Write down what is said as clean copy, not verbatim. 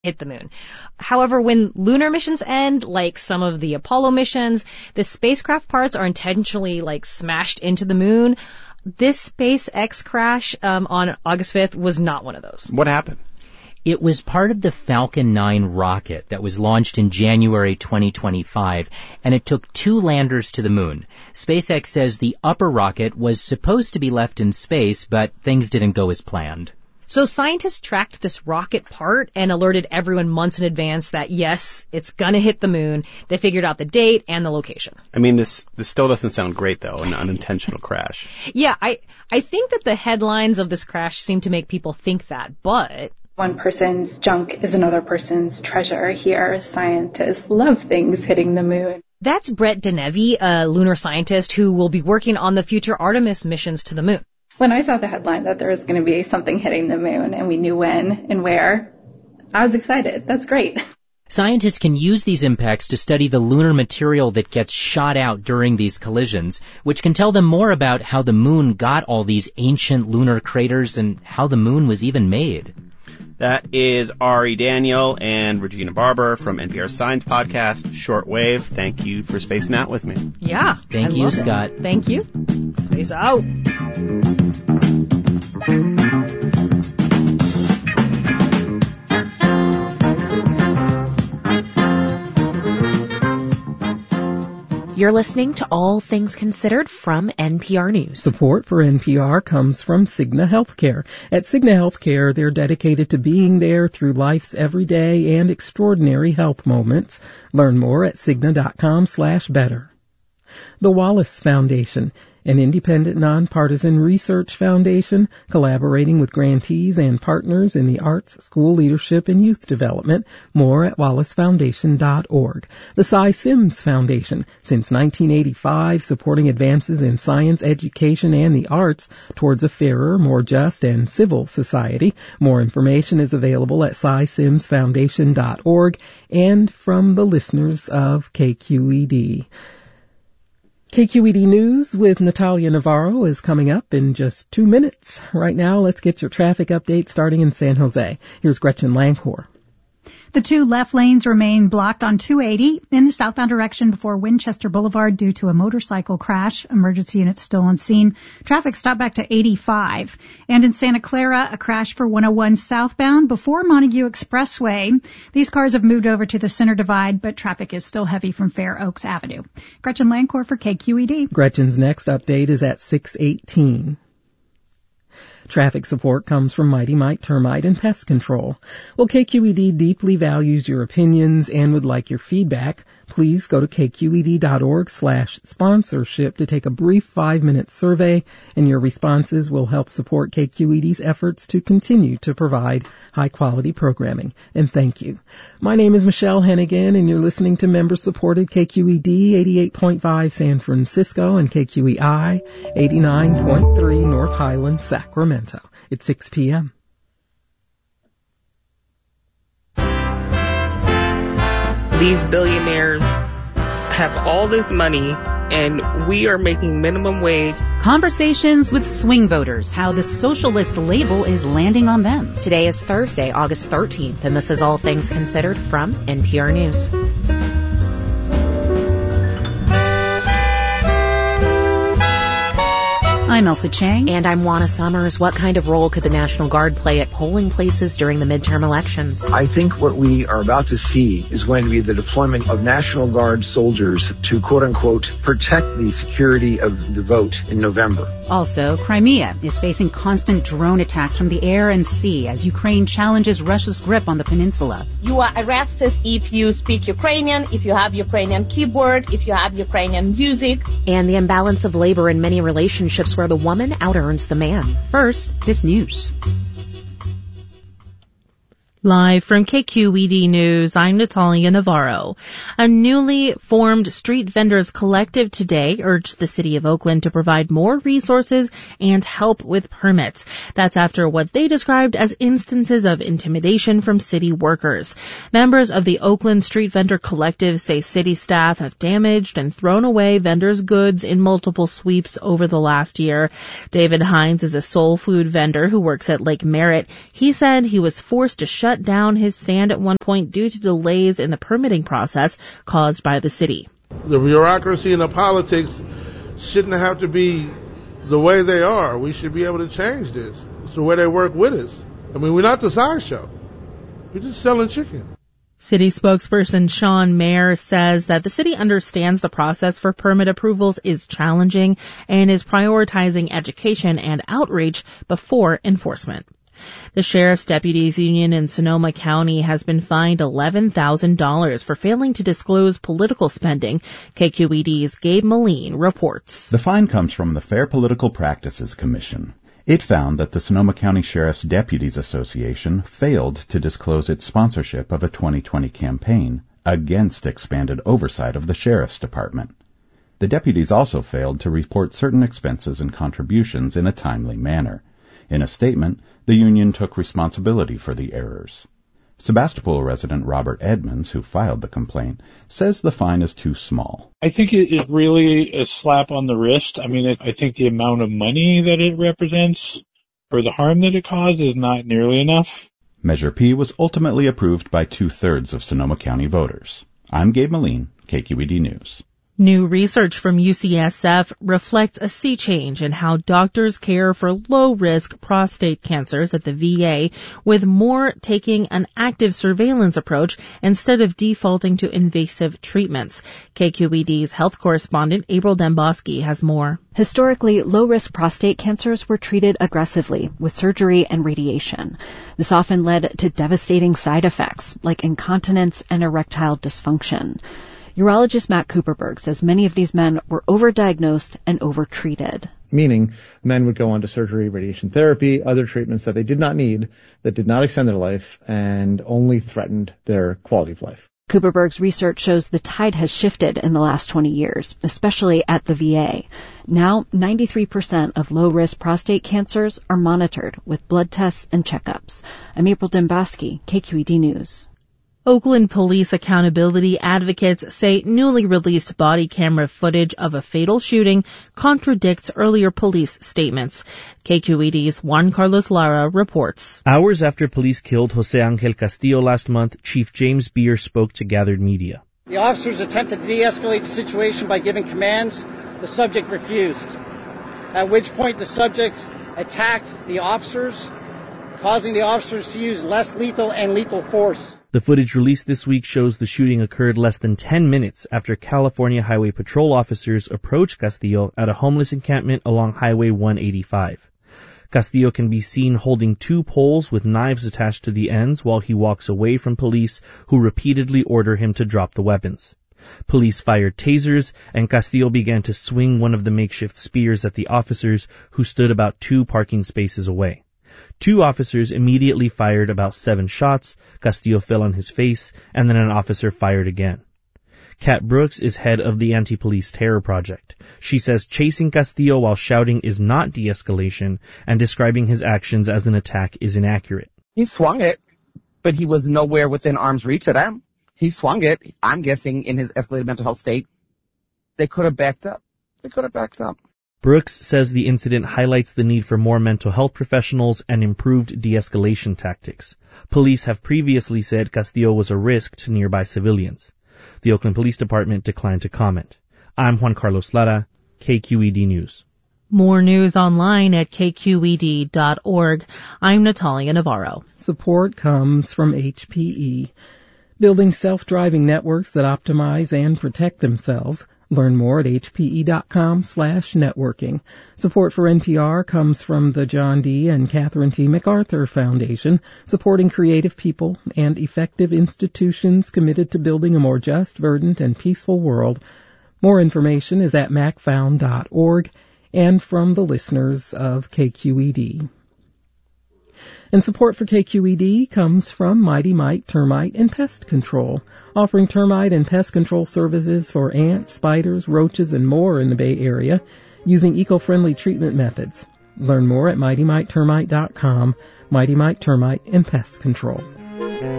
hit the moon. However, when lunar missions end, like some of the Apollo missions, the spacecraft parts are intentionally smashed into the moon. This SpaceX crash on August 5th was not one of those. What happened? It was part of the Falcon 9 rocket that was launched in January 2025, and it took 2 landers to the moon. SpaceX says the upper rocket was supposed to be left in space, but things didn't go as planned. So scientists tracked this rocket part and alerted everyone months in advance that, yes, it's gonna hit the moon. They figured out the date and the location. I mean, this still doesn't sound great, though, an unintentional crash. Yeah, I think that the headlines of this crash seem to make people think that, but... One person's junk is another person's treasure. Here, scientists love things hitting the moon. That's Brett Denevi, a lunar scientist who will be working on the future Artemis missions to the moon. When I saw the headline that there was going to be something hitting the moon and we knew when and where, I was excited. That's great. Scientists can use these impacts to study the lunar material that gets shot out during these collisions, which can tell them more about how the moon got all these ancient lunar craters and how the moon was even made. That is Ari Daniel and Regina Barber from NPR's science podcast, Shortwave. Thank you for spacing out with me. Yeah. Thank you, Scott. Thank you. Space out. You're listening to All Things Considered from NPR News. Support for NPR comes from Cigna Healthcare. At Cigna Healthcare, they're dedicated to being there through life's everyday and extraordinary health moments. Learn more at Cigna.com/better. The Wallace Foundation, an independent, nonpartisan research foundation collaborating with grantees and partners in the arts, school leadership, and youth development. More at wallacefoundation.org. The Cy Sims Foundation, since 1985, supporting advances in science, education, and the arts towards a fairer, more just, and civil society. More information is available at cysimsfoundation.org and from the listeners of KQED. KQED News with Natalia Navarro is coming up in just 2 minutes. Right now, let's get your traffic update starting in San Jose. Here's Gretchen Lancor. The 2 left lanes remain blocked on 280 in the southbound direction before Winchester Boulevard due to a motorcycle crash. Emergency units still on scene. Traffic stopped back to 85. And in Santa Clara, a crash for 101 southbound before Montague Expressway. These cars have moved over to the center divide, but traffic is still heavy from Fair Oaks Avenue. Gretchen Lancor for KQED. Gretchen's next update is at 6:18. Traffic support comes from Mighty Mite Termite and Pest Control. Well, KQED deeply values your opinions and would like your feedback. Please go to kqed.org/sponsorship to take a brief 5-minute survey, and your responses will help support KQED's efforts to continue to provide high-quality programming. And thank you. My name is Michelle Hennigan, and you're listening to member-supported KQED 88.5 San Francisco and KQEI 89.3 North Highland, Sacramento. It's 6 p.m. These billionaires have all this money, and we are making minimum wage. Conversations with swing voters, how the socialist label is landing on them. Today is Thursday, August 13th, and this is All Things Considered from NPR News. I'm Elsa Chang. And I'm Juana Summers. What kind of role could the National Guard play at polling places during the midterm elections? I think what we are about to see is going to be the deployment of National Guard soldiers to, quote-unquote, protect the security of the vote in November. Also, Crimea is facing constant drone attacks from the air and sea as Ukraine challenges Russia's grip on the peninsula. You are arrested if you speak Ukrainian, if you have Ukrainian keyboard, if you have Ukrainian music. And the imbalance of labor in many relationships where the woman out-earns the man. First, this news. Live from KQED News, I'm Natalia Navarro. A newly formed street vendors collective today urged the city of Oakland to provide more resources and help with permits. That's after what they described as instances of intimidation from city workers. Members of the Oakland Street Vendor Collective say city staff have damaged and thrown away vendors' goods in multiple sweeps over the last year. David Hines is a soul food vendor who works at Lake Merritt. He said he was forced to shut shut down his stand at one point due to delays in the permitting process caused by the city. The bureaucracy and the politics shouldn't have to be the way they are. We should be able to change this. It's the way they work with us. I mean, we're not the sideshow. We're just selling chicken. City spokesperson Sean Mayer says that the city understands the process for permit approvals is challenging and is prioritizing education and outreach before enforcement. The Sheriff's Deputies Union in Sonoma County has been fined $11,000 for failing to disclose political spending. KQED's Gabe Moline reports. The fine comes from the Fair Political Practices Commission. It found that the Sonoma County Sheriff's Deputies Association failed to disclose its sponsorship of a 2020 campaign against expanded oversight of the Sheriff's Department. The deputies also failed to report certain expenses and contributions in a timely manner. In a statement, the union took responsibility for the errors. Sebastopol resident Robert Edmonds, who filed the complaint, says the fine is too small. I think it is really a slap on the wrist. I mean, I think the amount of money that it represents for the harm that it caused is not nearly enough. Measure P was ultimately approved by 2/3 of Sonoma County voters. I'm Gabe Moline, KQED News. New research from UCSF reflects a sea change in how doctors care for low-risk prostate cancers at the VA, with more taking an active surveillance approach instead of defaulting to invasive treatments. KQED's health correspondent April Dembosky has more. Historically, low-risk prostate cancers were treated aggressively with surgery and radiation. This often led to devastating side effects like incontinence and erectile dysfunction. Urologist Matt Cooperberg says many of these men were overdiagnosed and overtreated. Meaning men would go on to surgery, radiation therapy, other treatments that they did not need, that did not extend their life, and only threatened their quality of life. Cooperberg's research shows the tide has shifted in the last 20 years, especially at the VA. Now, 93% of low-risk prostate cancers are monitored with blood tests and checkups. I'm April Dembosky, KQED News. Oakland police accountability advocates say newly released body camera footage of a fatal shooting contradicts earlier police statements. KQED's Juan Carlos Lara reports. Hours after police killed Jose Angel Castillo last month, Chief James Beer spoke to gathered media. The officers attempted to de-escalate the situation by giving commands. The subject refused, at which point the subject attacked the officers, causing the officers to use less lethal and lethal force. The footage released this week shows the shooting occurred less than 10 minutes after California Highway Patrol officers approached Castillo at a homeless encampment along Highway 185. Castillo can be seen holding two poles with knives attached to the ends while he walks away from police who repeatedly order him to drop the weapons. Police fired tasers, and Castillo began to swing one of the makeshift spears at the officers who stood about 2 parking spaces away. 2 officers immediately fired about 7 shots. Castillo fell on his face, and then an officer fired again. Kat Brooks is head of the Anti-Police Terror Project. She says chasing Castillo while shouting is not de-escalation, and describing his actions as an attack is inaccurate. He swung it, but he was nowhere within arm's reach of them. He swung it, I'm guessing, in his escalated mental health state. They could have backed up. Brooks says the incident highlights the need for more mental health professionals and improved de-escalation tactics. Police have previously said Castillo was a risk to nearby civilians. The Oakland Police Department declined to comment. I'm Juan Carlos Lara, KQED News. More news online at kqed.org. I'm Natalia Navarro. Support comes from HPE, building self-driving networks that optimize and protect themselves. Learn more at hpe.com/networking. Support for NPR comes from the John D. and Catherine T. MacArthur Foundation, supporting creative people and effective institutions committed to building a more just, verdant, and peaceful world. More information is at macfound.org and from the listeners of KQED. And support for KQED comes from Mighty Mite Termite and Pest Control, offering termite and pest control services for ants, spiders, roaches, and more in the Bay Area using eco-friendly treatment methods. Learn more at MightyMiteTermite.com. Mighty Mite Termite and Pest Control.